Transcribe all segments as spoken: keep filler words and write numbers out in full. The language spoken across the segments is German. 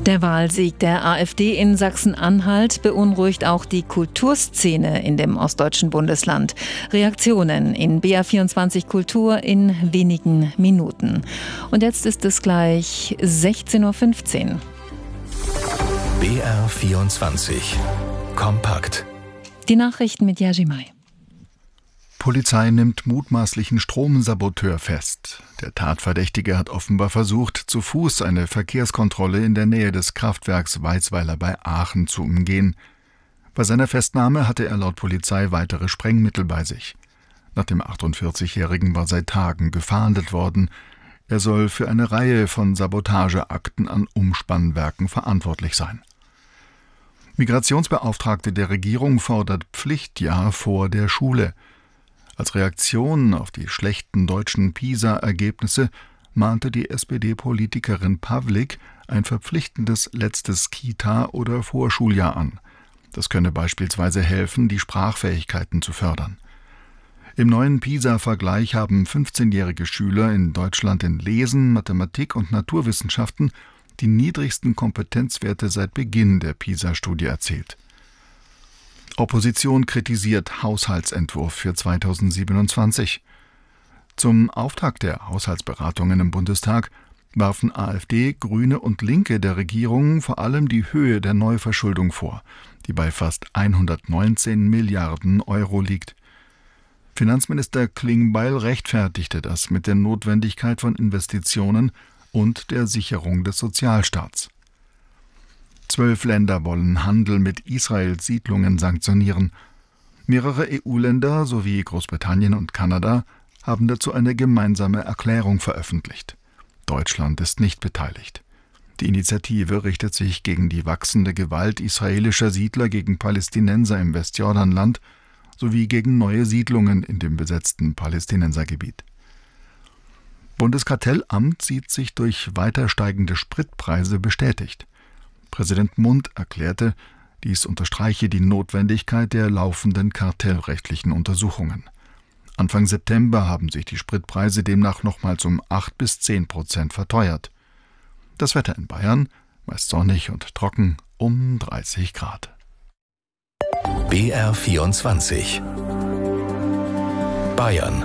Der Wahlsieg der AfD in Sachsen-Anhalt beunruhigt auch die Kulturszene in dem ostdeutschen Bundesland. Reaktionen in B R vierundzwanzig Kultur in wenigen Minuten. Und jetzt ist es gleich sechzehn Uhr fünfzehn. B R vierundzwanzig Kompakt. Die Nachrichten mit Yajimai. Polizei nimmt mutmaßlichen Stromsaboteur fest. Der Tatverdächtige hat offenbar versucht, zu Fuß eine Verkehrskontrolle in der Nähe des Kraftwerks Weisweiler bei Aachen zu umgehen. Bei seiner Festnahme hatte er laut Polizei weitere Sprengmittel bei sich. Nach dem achtundvierzigjährigen war seit Tagen gefahndet worden. Er soll für eine Reihe von Sabotageakten an Umspannwerken verantwortlich sein. Migrationsbeauftragte der Regierung fordert Pflichtjahr vor der Schule. Als Reaktion auf die schlechten deutschen PISA-Ergebnisse mahnte die S P D-Politikerin Pawlik ein verpflichtendes letztes Kita- oder Vorschuljahr an. Das könne beispielsweise helfen, die Sprachfähigkeiten zu fördern. Im neuen PISA-Vergleich haben fünfzehnjährige Schüler in Deutschland in Lesen, Mathematik und Naturwissenschaften die niedrigsten Kompetenzwerte seit Beginn der PISA-Studie erzielt. Opposition kritisiert Haushaltsentwurf für zweitausendsiebenundzwanzig. Zum Auftakt der Haushaltsberatungen im Bundestag warfen AfD, Grüne und Linke der Regierung vor allem die Höhe der Neuverschuldung vor, die bei fast hundertneunzehn Milliarden Euro liegt. Finanzminister Klingbeil rechtfertigte das mit der Notwendigkeit von Investitionen und der Sicherung des Sozialstaats. Zwölf Länder wollen Handel mit Israels Siedlungen sanktionieren. Mehrere E U-Länder sowie Großbritannien und Kanada haben dazu eine gemeinsame Erklärung veröffentlicht. Deutschland ist nicht beteiligt. Die Initiative richtet sich gegen die wachsende Gewalt israelischer Siedler gegen Palästinenser im Westjordanland sowie gegen neue Siedlungen in dem besetzten Palästinensergebiet. Bundeskartellamt sieht sich durch weiter steigende Spritpreise bestätigt. Präsident Mundt erklärte, dies unterstreiche die Notwendigkeit der laufenden kartellrechtlichen Untersuchungen. Anfang September haben sich die Spritpreise demnach nochmals um acht bis zehn Prozent verteuert. Das Wetter in Bayern, meist sonnig und trocken, um dreißig Grad. B R vierundzwanzig Bayern.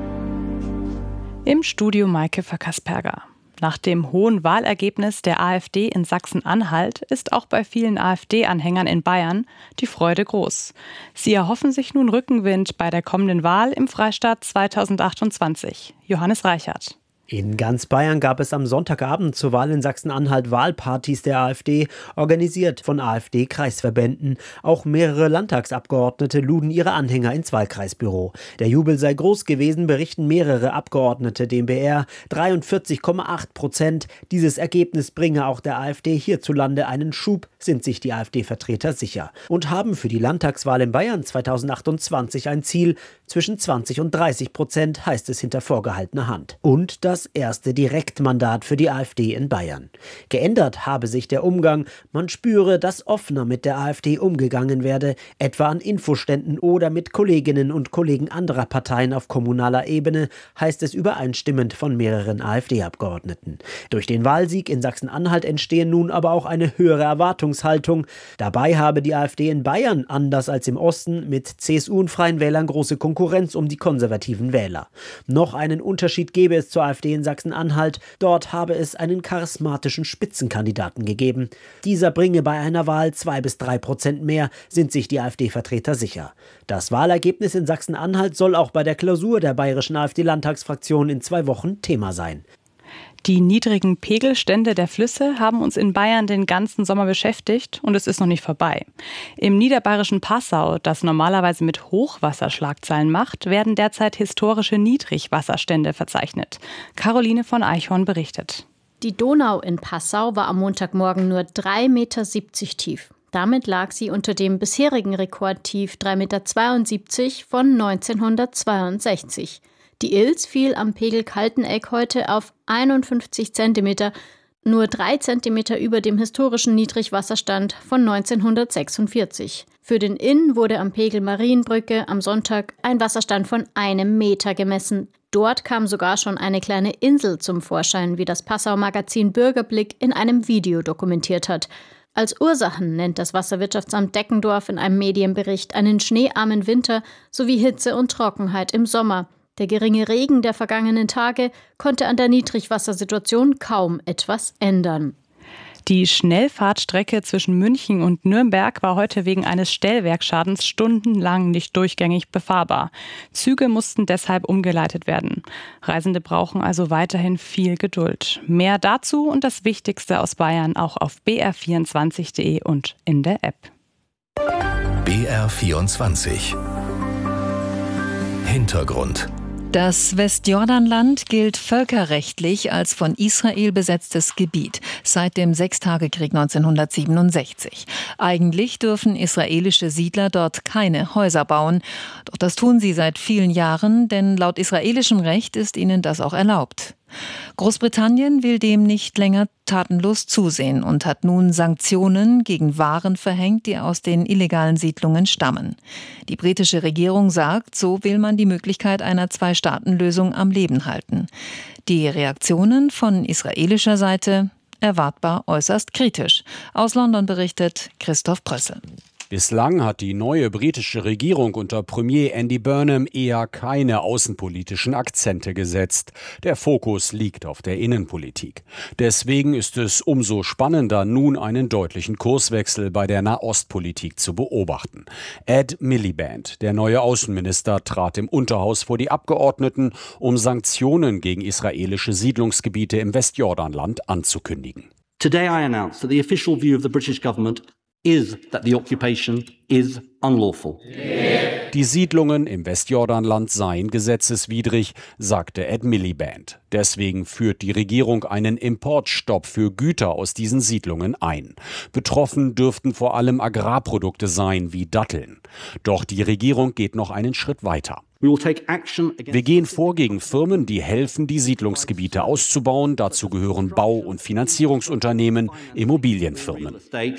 Im Studio Maike Verkasperger. Nach dem hohen Wahlergebnis der AfD in Sachsen-Anhalt ist auch bei vielen AfD-Anhängern in Bayern die Freude groß. Sie erhoffen sich nun Rückenwind bei der kommenden Wahl im Freistaat zweitausendachtundzwanzig. Johannes Reichert. In ganz Bayern gab es am Sonntagabend zur Wahl in Sachsen-Anhalt Wahlpartys der AfD, organisiert von AfD-Kreisverbänden. Auch mehrere Landtagsabgeordnete luden ihre Anhänger ins Wahlkreisbüro. Der Jubel sei groß gewesen, berichten mehrere Abgeordnete dem B R. dreiundvierzig Komma acht Prozent. Dieses Ergebnis bringe auch der AfD hierzulande einen Schub, sind sich die AfD-Vertreter sicher. Und haben für die Landtagswahl in Bayern zweitausendachtundzwanzig ein Ziel. Zwischen zwanzig und dreißig Prozent heißt es hinter vorgehaltener Hand. Und das Das erste Direktmandat für die AfD in Bayern. Geändert habe sich der Umgang. Man spüre, dass offener mit der AfD umgegangen werde, etwa an Infoständen oder mit Kolleginnen und Kollegen anderer Parteien auf kommunaler Ebene, heißt es übereinstimmend von mehreren AfD-Abgeordneten. Durch den Wahlsieg in Sachsen-Anhalt entstehe nun aber auch eine höhere Erwartungshaltung. Dabei habe die AfD in Bayern, anders als im Osten, mit C S U und Freien Wählern große Konkurrenz um die konservativen Wähler. Noch einen Unterschied gebe es zur AfD in Sachsen-Anhalt. Dort habe es einen charismatischen Spitzenkandidaten gegeben. Dieser bringe bei einer Wahl zwei bis drei Prozent mehr, sind sich die AfD-Vertreter sicher. Das Wahlergebnis in Sachsen-Anhalt soll auch bei der Klausur der bayerischen AfD-Landtagsfraktion in zwei Wochen Thema sein. Die niedrigen Pegelstände der Flüsse haben uns in Bayern den ganzen Sommer beschäftigt und es ist noch nicht vorbei. Im niederbayerischen Passau, das normalerweise mit Hochwasserschlagzeilen macht, werden derzeit historische Niedrigwasserstände verzeichnet. Caroline von Eichhorn berichtet. Die Donau in Passau war am Montagmorgen nur drei Komma siebzig Meter tief. Damit lag sie unter dem bisherigen Rekordtief drei Komma zweiundsiebzig Meter von neunzehnhundertzweiundsechzig. Die Ilz fiel am Pegel Kalteneck heute auf einundfünfzig Zentimeter, nur drei Zentimeter über dem historischen Niedrigwasserstand von neunzehnhundertsechsundvierzig. Für den Inn wurde am Pegel Marienbrücke am Sonntag ein Wasserstand von einem Meter gemessen. Dort kam sogar schon eine kleine Insel zum Vorschein, wie das Passau-Magazin Bürgerblick in einem Video dokumentiert hat. Als Ursachen nennt das Wasserwirtschaftsamt Deckendorf in einem Medienbericht einen schneearmen Winter sowie Hitze und Trockenheit im Sommer. Der geringe Regen der vergangenen Tage konnte an der Niedrigwassersituation kaum etwas ändern. Die Schnellfahrtstrecke zwischen München und Nürnberg war heute wegen eines Stellwerkschadens stundenlang nicht durchgängig befahrbar. Züge mussten deshalb umgeleitet werden. Reisende brauchen also weiterhin viel Geduld. Mehr dazu und das Wichtigste aus Bayern auch auf b r vierundzwanzig punkt d e und in der App. B R vierundzwanzig Hintergrund. Das Westjordanland gilt völkerrechtlich als von Israel besetztes Gebiet seit dem Sechstagekrieg neunzehnhundertsiebenundsechzig. Eigentlich dürfen israelische Siedler dort keine Häuser bauen. Doch das tun sie seit vielen Jahren, denn laut israelischem Recht ist ihnen das auch erlaubt. Großbritannien will dem nicht länger tatenlos zusehen und hat nun Sanktionen gegen Waren verhängt, die aus den illegalen Siedlungen stammen. Die britische Regierung sagt, so will man die Möglichkeit einer Zwei-Staaten-Lösung am Leben halten. Die Reaktionen von israelischer Seite erwartbar äußerst kritisch. Aus London berichtet Christoph Prössel. Bislang hat die neue britische Regierung unter Premier Andy Burnham eher keine außenpolitischen Akzente gesetzt. Der Fokus liegt auf der Innenpolitik. Deswegen ist es umso spannender, nun einen deutlichen Kurswechsel bei der Nahostpolitik zu beobachten. Ed Miliband, der neue Außenminister, trat im Unterhaus vor die Abgeordneten, um Sanktionen gegen israelische Siedlungsgebiete im Westjordanland anzukündigen. Today I announce that the official view of the British government is that the occupation is unlawful. Die Siedlungen im Westjordanland seien gesetzeswidrig, sagte Ed Miliband. Deswegen führt die Regierung einen Importstopp für Güter aus diesen Siedlungen ein. Betroffen dürften vor allem Agrarprodukte sein wie Datteln. Doch die Regierung geht noch einen Schritt weiter. Wir gehen vor gegen Firmen, die helfen, die Siedlungsgebiete auszubauen. Dazu gehören Bau- und Finanzierungsunternehmen, Immobilienfirmen.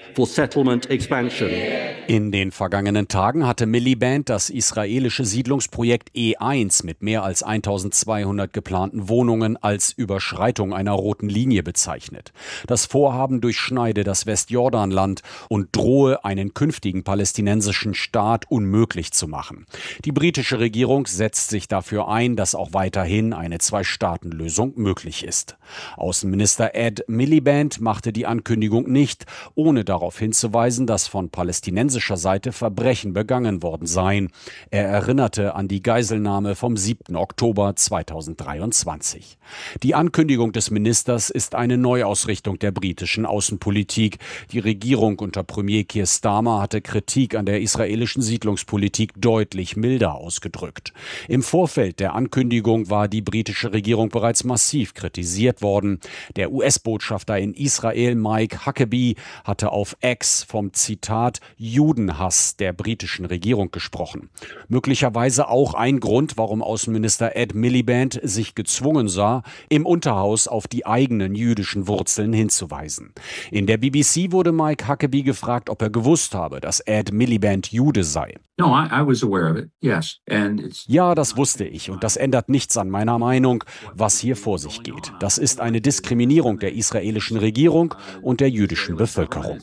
In den vergangenen Tagen hatte Miliband das israelische Siedlungsprojekt E eins mit mehr als eintausendzweihundert geplanten Wohnungen als Überschreitung einer roten Linie bezeichnet. Das Vorhaben durchschneide das Westjordanland und drohe, einen künftigen palästinensischen Staat unmöglich zu machen. Die britische Regierung setzt sich dafür ein, dass auch weiterhin eine Zwei-Staaten-Lösung möglich ist. Außenminister Ed Miliband machte die Ankündigung nicht, ohne darauf hinzuweisen, dass von palästinensischer Seite Verbrechen begangen worden seien. Er erinnerte an die Geiselnahme vom siebten Oktober zweitausenddreiundzwanzig. Die Ankündigung des Ministers ist eine Neuausrichtung der britischen Außenpolitik. Die Regierung unter Premier Keir Starmer hatte Kritik an der israelischen Siedlungspolitik deutlich milder ausgedrückt. Im Vorfeld der Ankündigung war die britische Regierung bereits massiv kritisiert worden. Der U S-Botschafter in Israel, Mike Huckabee, hatte auf X vom Zitat Judenhass der britischen Regierung gesprochen. Möglicherweise auch ein Grund, warum Außenminister Ed Miliband sich gezwungen sah, im Unterhaus auf die eigenen jüdischen Wurzeln hinzuweisen. In der B B C wurde Mike Huckabee gefragt, ob er gewusst habe, dass Ed Miliband Jude sei. No, I, I was aware of it, yes. And it's Ja, das wusste ich und das ändert nichts an meiner Meinung, was hier vor sich geht. Das ist eine Diskriminierung der israelischen Regierung und der jüdischen Bevölkerung.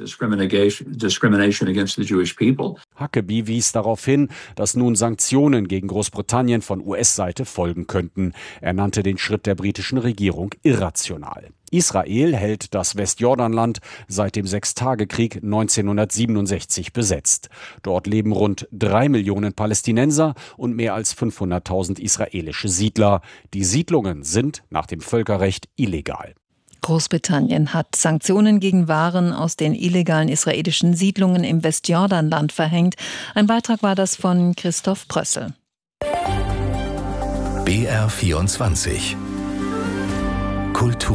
Huckabee wies darauf hin, dass nun Sanktionen gegen Großbritannien von U S-Seite folgen könnten. Er nannte den Schritt der britischen Regierung irrational. Israel hält das Westjordanland seit dem Sechstagekrieg neunzehnhundertsiebenundsechzig besetzt. Dort leben rund drei Millionen Palästinenser und mehr als fünfhunderttausend israelische Siedler. Die Siedlungen sind nach dem Völkerrecht illegal. Großbritannien hat Sanktionen gegen Waren aus den illegalen israelischen Siedlungen im Westjordanland verhängt. Ein Beitrag war das von Christoph Prössel. B R vierundzwanzig Kultur.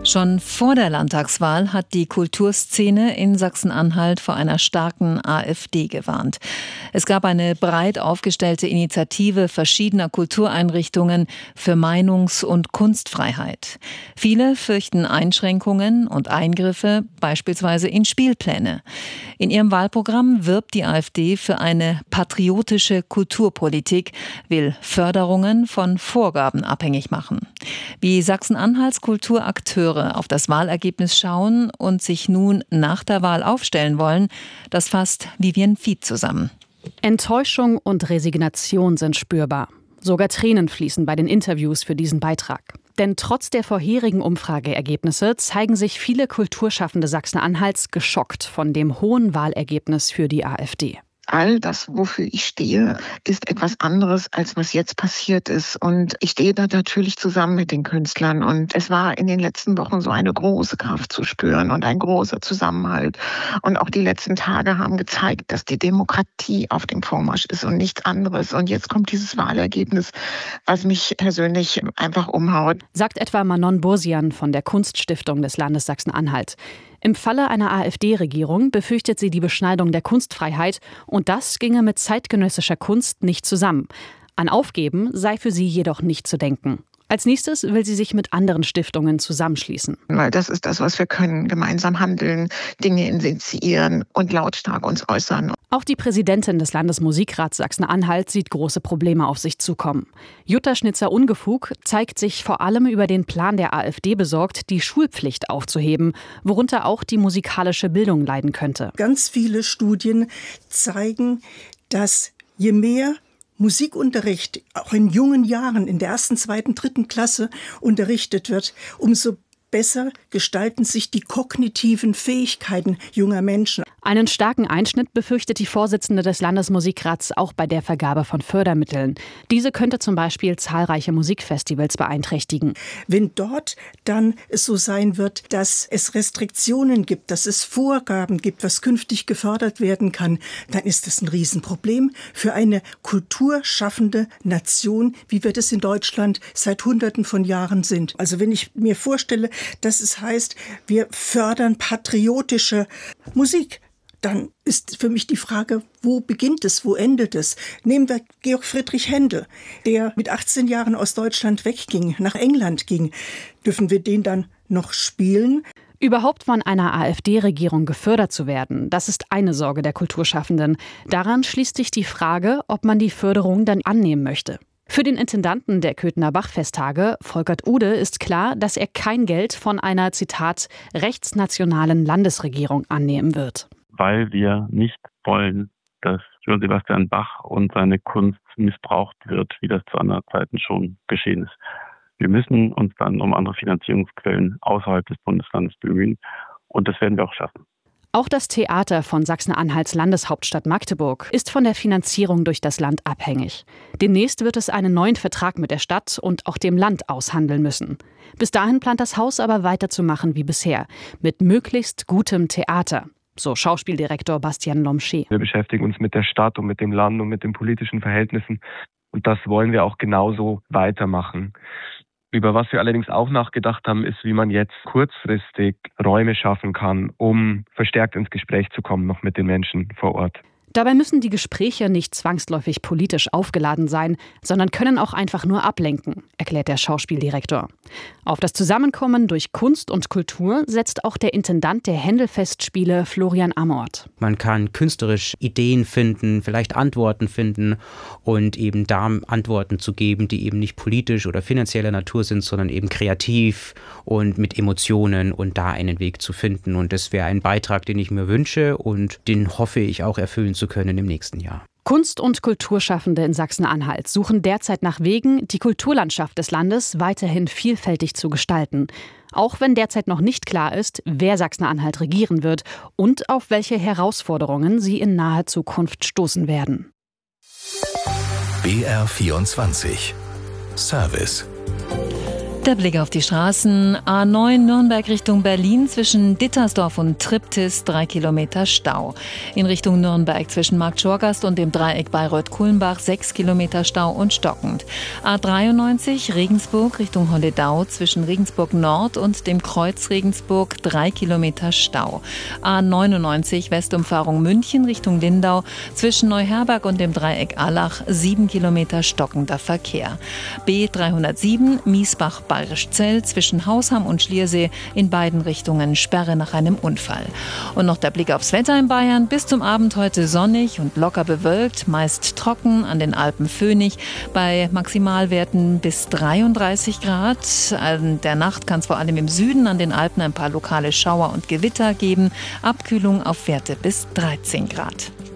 Schon vor der Landtagswahl hat die Kulturszene in Sachsen-Anhalt vor einer starken AfD gewarnt. Es gab eine breit aufgestellte Initiative verschiedener Kultureinrichtungen für Meinungs- und Kunstfreiheit. Viele fürchten Einschränkungen und Eingriffe, beispielsweise in Spielpläne. In ihrem Wahlprogramm wirbt die AfD für eine patriotische Kulturpolitik, will Förderungen von Vorgaben abhängig machen. Wie Sachsen-Anhalts Kulturakteure auf das Wahlergebnis schauen und sich nun nach der Wahl aufstellen wollen, das fasst Vivian Fied zusammen. Enttäuschung und Resignation sind spürbar. Sogar Tränen fließen bei den Interviews für diesen Beitrag. Denn trotz der vorherigen Umfrageergebnisse zeigen sich viele Kulturschaffende Sachsen-Anhalts geschockt von dem hohen Wahlergebnis für die AfD. All das, wofür ich stehe, ist etwas anderes, als was jetzt passiert ist. Und ich stehe da natürlich zusammen mit den Künstlern. Und es war in den letzten Wochen so eine große Kraft zu spüren und ein großer Zusammenhalt. Und auch die letzten Tage haben gezeigt, dass die Demokratie auf dem Vormarsch ist und nichts anderes. Und jetzt kommt dieses Wahlergebnis, was mich persönlich einfach umhaut. Sagt etwa Manon Bursian von der Kunststiftung des Landes Sachsen-Anhalt. Im Falle einer AfD-Regierung befürchtet sie die Beschneidung der Kunstfreiheit und das ginge mit zeitgenössischer Kunst nicht zusammen. An Aufgeben sei für sie jedoch nicht zu denken. Als nächstes will sie sich mit anderen Stiftungen zusammenschließen. Weil das ist das, was wir können. Gemeinsam handeln, Dinge initiieren und lautstark uns äußern. Auch die Präsidentin des Landesmusikrats Sachsen-Anhalt sieht große Probleme auf sich zukommen. Jutta Schnitzer-Ungefuг zeigt sich vor allem über den Plan der AfD besorgt, die Schulpflicht aufzuheben, worunter auch die musikalische Bildung leiden könnte. Ganz viele Studien zeigen, dass je mehr Musikunterricht auch in jungen Jahren, in der ersten, zweiten, dritten Klasse unterrichtet wird, umso besser gestalten sich die kognitiven Fähigkeiten junger Menschen. Einen starken Einschnitt befürchtet die Vorsitzende des Landesmusikrats auch bei der Vergabe von Fördermitteln. Diese könnte zum Beispiel zahlreiche Musikfestivals beeinträchtigen. Wenn dort dann es so sein wird, dass es Restriktionen gibt, dass es Vorgaben gibt, was künftig gefördert werden kann, dann ist das ein Riesenproblem für eine kulturschaffende Nation, wie wir das in Deutschland seit Hunderten von Jahren sind. Also wenn ich mir vorstelle, dass es heißt, wir fördern patriotische Musik, dann ist für mich die Frage, wo beginnt es, wo endet es? Nehmen wir Georg Friedrich Händel, der mit achtzehn Jahren aus Deutschland wegging, nach England ging. Dürfen wir den dann noch spielen? Überhaupt von einer AfD-Regierung gefördert zu werden, das ist eine Sorge der Kulturschaffenden. Daran schließt sich die Frage, ob man die Förderung dann annehmen möchte. Für den Intendanten der Köthener Bachfesttage, Volkert Ude, ist klar, dass er kein Geld von einer, Zitat, rechtsnationalen Landesregierung annehmen wird. Weil wir nicht wollen, dass Johann Sebastian Bach und seine Kunst missbraucht wird, wie das zu anderen Zeiten schon geschehen ist. Wir müssen uns dann um andere Finanzierungsquellen außerhalb des Bundeslandes bemühen und das werden wir auch schaffen. Auch das Theater von Sachsen-Anhalts Landeshauptstadt Magdeburg ist von der Finanzierung durch das Land abhängig. Demnächst wird es einen neuen Vertrag mit der Stadt und auch dem Land aushandeln müssen. Bis dahin plant das Haus aber weiterzumachen wie bisher, mit möglichst gutem Theater. So Schauspieldirektor Bastian Lomsche. Wir beschäftigen uns mit der Stadt und mit dem Land und mit den politischen Verhältnissen. Und das wollen wir auch genauso weitermachen. Über was wir allerdings auch nachgedacht haben, ist, wie man jetzt kurzfristig Räume schaffen kann, um verstärkt ins Gespräch zu kommen, noch mit den Menschen vor Ort. Dabei müssen die Gespräche nicht zwangsläufig politisch aufgeladen sein, sondern können auch einfach nur ablenken, erklärt der Schauspieldirektor. Auf das Zusammenkommen durch Kunst und Kultur setzt auch der Intendant der Händel-Festspiele Florian Amort. Man kann künstlerisch Ideen finden, vielleicht Antworten finden und eben da Antworten zu geben, die eben nicht politisch oder finanzieller Natur sind, sondern eben kreativ und mit Emotionen und da einen Weg zu finden. Und das wäre ein Beitrag, den ich mir wünsche und den hoffe ich auch erfüllen zu können im nächsten Jahr. Kunst- und Kulturschaffende in Sachsen-Anhalt suchen derzeit nach Wegen, die Kulturlandschaft des Landes weiterhin vielfältig zu gestalten. Auch wenn derzeit noch nicht klar ist, wer Sachsen-Anhalt regieren wird und auf welche Herausforderungen sie in naher Zukunft stoßen werden. B R vierundzwanzig Service. Der Blick auf die Straßen. A neun Nürnberg Richtung Berlin zwischen Dittersdorf und Triptis drei Kilometer Stau. In Richtung Nürnberg zwischen Markt Schorgast und dem Dreieck Bayreuth-Kulmbach sechs Kilometer Stau und stockend. A dreiundneunzig Regensburg Richtung Holledau zwischen Regensburg Nord und dem Kreuz Regensburg drei Kilometer Stau. A neunundneunzig Westumfahrung München Richtung Lindau zwischen Neuherberg und dem Dreieck Allach sieben Kilometer stockender Verkehr. B dreihundertsieben Miesbach Bayerischzell zwischen Hausham und Schliersee in beiden Richtungen Sperre nach einem Unfall. Und noch der Blick aufs Wetter in Bayern. Bis zum Abend heute sonnig und locker bewölkt, meist trocken an den Alpen föhnig, bei Maximalwerten bis dreiunddreißig Grad. In der Nacht kann es vor allem im Süden an den Alpen ein paar lokale Schauer und Gewitter geben. Abkühlung auf Werte bis dreizehn Grad.